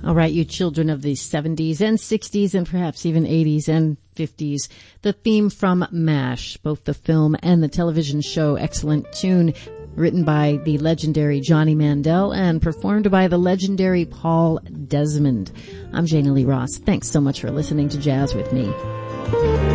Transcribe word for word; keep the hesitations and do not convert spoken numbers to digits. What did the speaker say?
All right, you children of the seventies and sixties and perhaps even eighties and fifties. The theme from MASH, both the film and the television show, excellent tune, written by the legendary Johnny Mandel and performed by the legendary Paul Desmond. I'm Jana Lee Ross. Thanks so much for listening to Jazz with Me.